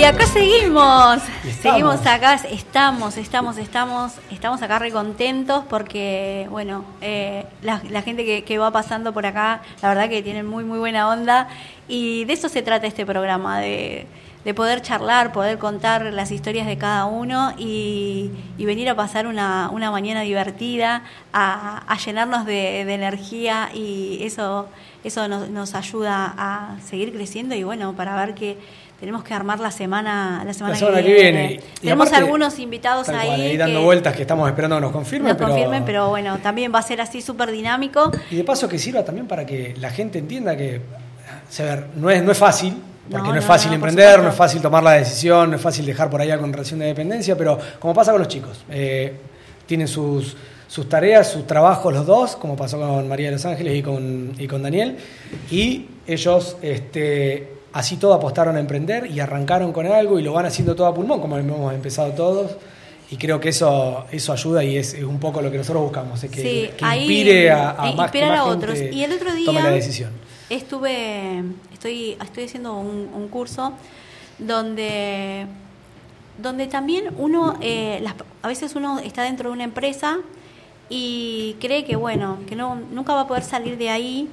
Y acá seguimos acá, estamos acá re contentos porque, bueno, la gente que va pasando por acá, la verdad que tienen muy buena onda, y de eso se trata este programa, de poder charlar, poder contar las historias de cada uno y venir a pasar una mañana divertida, a llenarnos de energía, y eso nos ayuda a seguir creciendo, y bueno, para ver que tenemos que armar la semana que viene. Tenemos aparte, algunos invitados ahí dando vueltas que estamos esperando que nos confirmen. Pero bueno, también va a ser así súper dinámico. Y de paso que sirva también para que la gente entienda que, a ver, no es fácil, porque no es fácil emprender, no es fácil tomar la decisión, no es fácil dejar por allá con relación de dependencia, pero como pasa con los chicos, tienen sus tareas, sus trabajos los dos, como pasó con María de los Ángeles y con Daniel, y ellos así todo apostaron a emprender y arrancaron con algo y lo van haciendo todo a pulmón, como hemos empezado todos, y creo que eso ayuda, y es un poco lo que nosotros buscamos, es que inspire a más otros. Y el otro día tome la decisión. Estoy haciendo un curso donde también uno, a veces uno está dentro de una empresa y cree que nunca va a poder salir de ahí.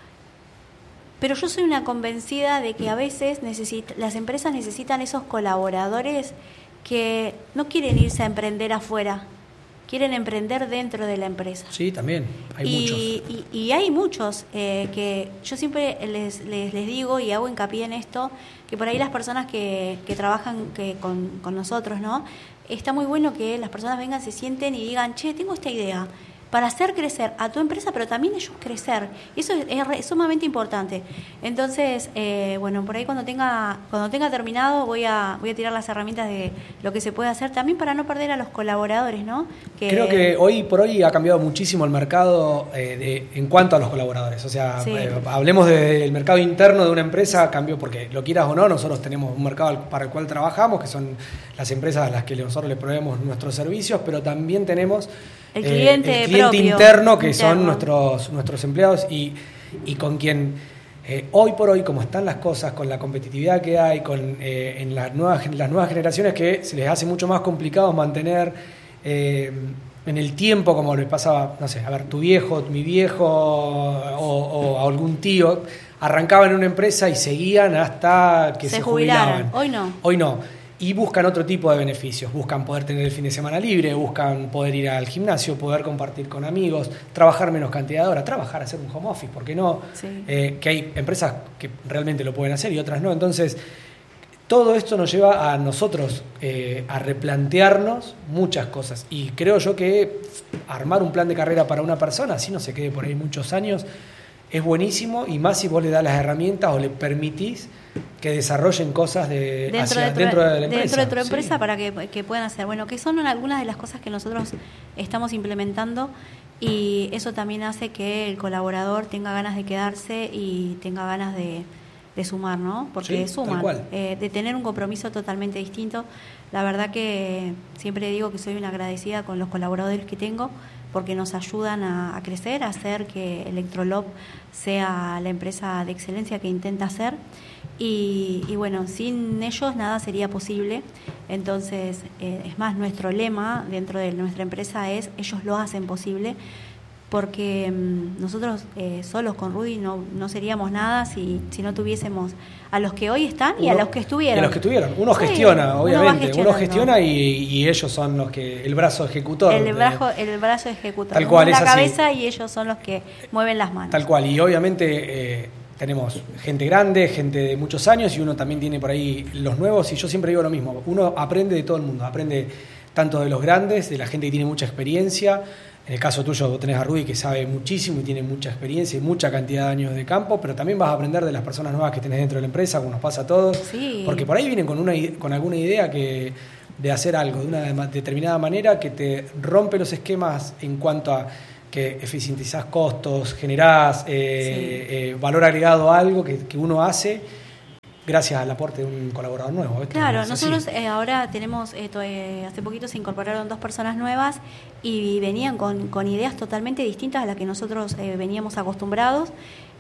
Pero yo soy una convencida de que a veces las empresas necesitan esos colaboradores que no quieren irse a emprender afuera, quieren emprender dentro de la empresa. Sí, también, hay muchos. Y hay muchos que yo siempre les digo y hago hincapié en esto, que por ahí las personas que trabajan con nosotros, ¿no? Está muy bueno que las personas vengan, se sienten y digan, che, tengo esta idea, para hacer crecer a tu empresa, pero también ellos crecer. Eso es sumamente importante. Entonces, por ahí cuando tenga terminado voy a tirar las herramientas de lo que se puede hacer, también para no perder a los colaboradores, ¿no? Creo que hoy por hoy ha cambiado muchísimo el mercado en cuanto a los colaboradores. O sea, sí. Hablemos del mercado interno de una empresa, cambió porque, lo quieras o no, nosotros tenemos un mercado para el cual trabajamos, que son las empresas a las que nosotros les proveemos nuestros servicios, pero también tenemos el cliente interno, que son nuestros empleados, y con quien hoy por hoy, como están las cosas, con la competitividad que hay, en las nuevas generaciones, que se les hace mucho más complicado mantener en el tiempo, como les pasaba, no sé, a ver, tu viejo, mi viejo o algún tío, arrancaban en una empresa y seguían hasta que se jubilaban. Hoy no. Y buscan otro tipo de beneficios, buscan poder tener el fin de semana libre, buscan poder ir al gimnasio, poder compartir con amigos, trabajar menos cantidad de horas, hacer un home office, ¿por qué no? Sí. Que hay empresas que realmente lo pueden hacer y otras no. Entonces, todo esto nos lleva a nosotros a replantearnos muchas cosas. Y creo yo que armar un plan de carrera para una persona, así no se quede por ahí muchos años, es buenísimo, y más si vos le das las herramientas o le permitís que desarrollen cosas dentro de la empresa. Dentro de tu empresa, sí. Para que puedan hacer. Bueno, que son algunas de las cosas que nosotros estamos implementando, y eso también hace que el colaborador tenga ganas de quedarse y tenga ganas de sumar, ¿no? Porque sí, suman, de tener un compromiso totalmente distinto. La verdad que siempre digo que soy una agradecida con los colaboradores que tengo, porque nos ayudan a crecer, a hacer que Electrolop sea la empresa de excelencia que intenta ser, y bueno, sin ellos nada sería posible. Entonces, es más, nuestro lema dentro de nuestra empresa es: ellos lo hacen posible, porque nosotros solos con Rudy no seríamos nada si no tuviésemos a los que hoy están y a los que estuvieron. Uno gestiona, obviamente. Uno gestiona y ellos son los que, el brazo ejecutor. El brazo ejecutor. Tal cual, la cabeza, y ellos son los que mueven las manos. Tal cual, y obviamente tenemos gente grande, gente de muchos años, y uno también tiene por ahí los nuevos, y yo siempre digo lo mismo: uno aprende de todo el mundo, aprende tanto de los grandes, de la gente que tiene mucha experiencia. En el caso tuyo, vos tenés a Rudy, que sabe muchísimo y tiene mucha experiencia y mucha cantidad de años de campo, pero también vas a aprender de las personas nuevas que tenés dentro de la empresa, como nos pasa a todos. Sí. Porque por ahí vienen con alguna idea de hacer algo de una determinada manera, que te rompe los esquemas en cuanto a que eficientizás costos, generás valor agregado a algo que uno hace gracias al aporte de un colaborador nuevo. Claro, nosotros ahora tenemos, hace poquito se incorporaron 2 personas nuevas y venían con ideas totalmente distintas a las que nosotros veníamos acostumbrados,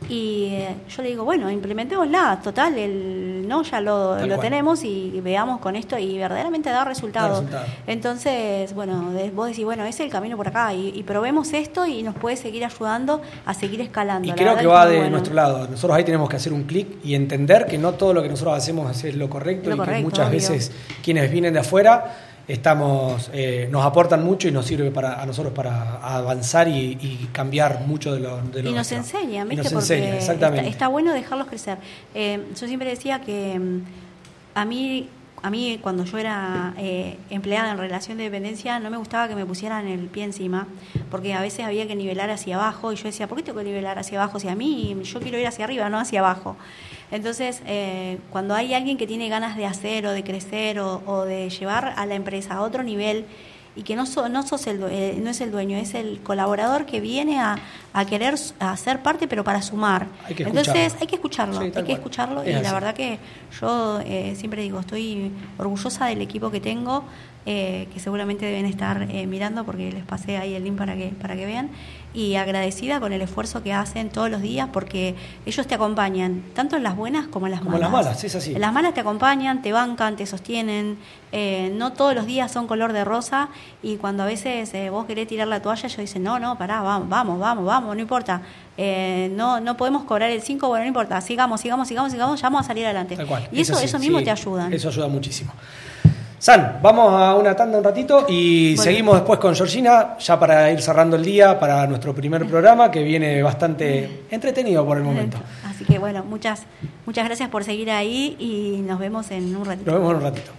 Y yo le digo, bueno, implementémosla, total, el no ya lo tenemos y veamos con esto y verdaderamente da resultados. Entonces, bueno, vos decís, bueno, ese es el camino por acá y probemos esto y nos puede seguir ayudando a seguir escalando. Y creo que va de nuestro lado. Nosotros ahí tenemos que hacer un clic y entender que no todo lo que nosotros hacemos es lo correcto y que muchas veces quienes vienen de afuera nos aportan mucho y nos sirve a nosotros para avanzar y cambiar mucho de lo y nos enseñan, ¿viste? Nos enseñan, exactamente. Está bueno dejarlos crecer. Yo siempre decía que a mí cuando yo era empleada en relación de dependencia no me gustaba que me pusieran el pie encima, porque a veces había que nivelar hacia abajo y yo decía, ¿por qué tengo que nivelar hacia abajo? Si a mí yo quiero ir hacia arriba, no hacia abajo. Entonces, cuando hay alguien que tiene ganas de hacer o de crecer o de llevar a la empresa a otro nivel y que no es el dueño, es el colaborador que viene a querer a ser parte, pero para sumar. Entonces hay que escucharlo, sí, y la verdad que yo siempre digo, estoy orgullosa del equipo que tengo, que seguramente deben estar mirando porque les pasé ahí el link para que vean, y agradecida con el esfuerzo que hacen todos los días porque ellos te acompañan tanto en las buenas como en las malas. Como en las malas, es así. En las malas te acompañan, te bancan, te sostienen, no todos los días son color de rosa y cuando a veces vos querés tirar la toalla ellos dicen, no, pará, vamos, no importa, no podemos cobrar el 5, bueno, no importa, sigamos, ya vamos a salir adelante. Tal cual. Y eso mismo te ayuda. Eso ayuda muchísimo. San, vamos a una tanda un ratito y seguimos después con Georgina, ya para ir cerrando el día para nuestro primer programa, que viene bastante entretenido por el momento. Así que bueno, muchas gracias por seguir ahí y nos vemos en un ratito. Nos vemos en un ratito.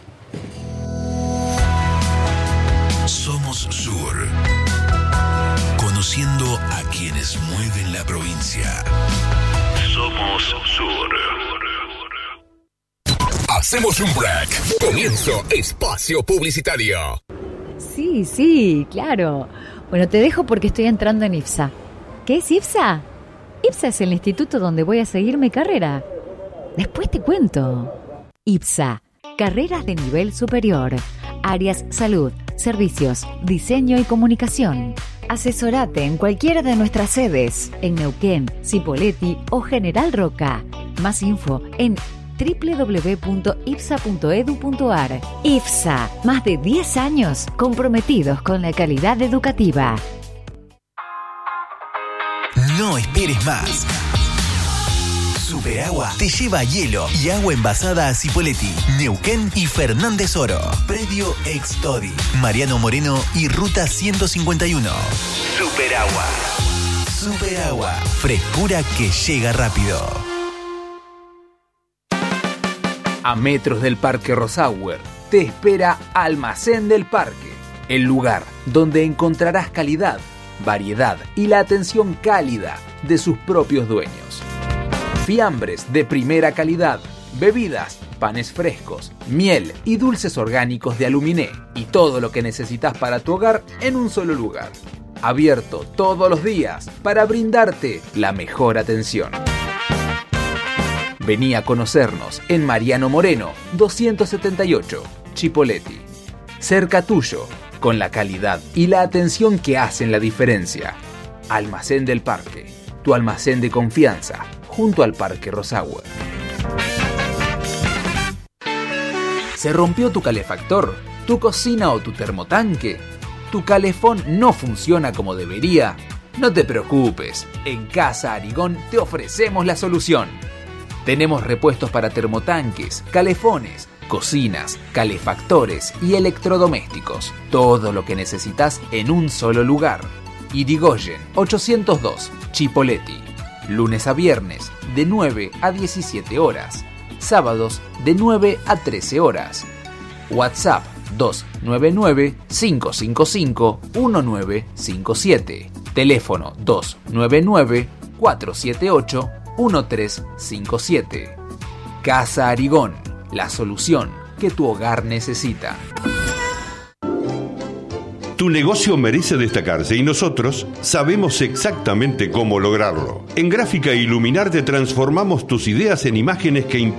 Somos Sur. Conociendo a quienes mueven la provincia. Somos Sur. Hacemos un break. Comienzo espacio publicitario. Sí, claro. Bueno, te dejo porque estoy entrando en IPSA. ¿Qué es IPSA? IPSA es el instituto donde voy a seguir mi carrera. Después te cuento. IPSA, carreras de nivel superior. Áreas salud, servicios, diseño y comunicación. Asesorate en cualquiera de nuestras sedes, en Neuquén, Cipolletti o General Roca. Más info en www.ipsa.edu.ar. IPSA, más de 10 años comprometidos con la calidad educativa. No esperes más. Superagua te lleva hielo y agua envasada a Cipolletti, Neuquén y Fernández Oro. Predio Ex-Todi, Mariano Moreno y Ruta 151. Superagua, frescura que llega rápido. A metros del Parque Rosauer te espera Almacén del Parque, el lugar donde encontrarás calidad, variedad y la atención cálida de sus propios dueños. Fiambres de primera calidad, bebidas, panes frescos, miel y dulces orgánicos de Aluminé y todo lo que necesitas para tu hogar en un solo lugar. Abierto todos los días para brindarte la mejor atención. Vení a conocernos en Mariano Moreno, 278, Cipolletti. Cerca tuyo, con la calidad y la atención que hacen la diferencia. Almacén del Parque, tu almacén de confianza, junto al Parque Rosauer. ¿Se rompió tu calefactor, tu cocina o tu termotanque? ¿Tu calefón no funciona como debería? No te preocupes, en Casa Arigón te ofrecemos la solución. Tenemos repuestos para termotanques, calefones, cocinas, calefactores y electrodomésticos. Todo lo que necesitas en un solo lugar. Irigoyen 802, Cipolletti. Lunes a viernes de 9 a 17 horas. Sábados de 9 a 13 horas. WhatsApp 299-555-1957. Teléfono 299-478-1357. Casa Arigón, la solución que tu hogar necesita. Tu negocio merece destacarse y nosotros sabemos exactamente cómo lograrlo. En Gráfica Iluminar te transformamos tus ideas en imágenes que impactan